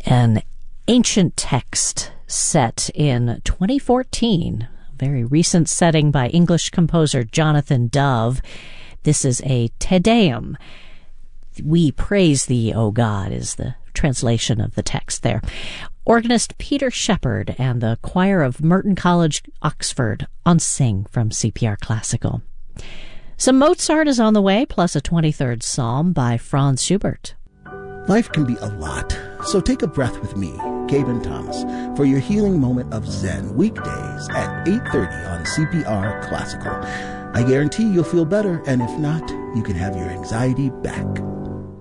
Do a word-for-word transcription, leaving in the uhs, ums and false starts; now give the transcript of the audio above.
An ancient text set in twenty fourteen, a very recent setting by English composer Jonathan Dove. This is a Te Deum. We praise thee, O God, is the translation of the text there. Organist Peter Shepard and the choir of Merton College, Oxford, on Sing from C P R Classical. Some Mozart is on the way, plus a twenty-third Psalm by Franz Schubert. Life can be a lot, so take a breath with me, Gaben Thomas, for your healing moment of Zen, weekdays at eight thirty on C P R Classical. I guarantee you'll feel better, and if not, you can have your anxiety back.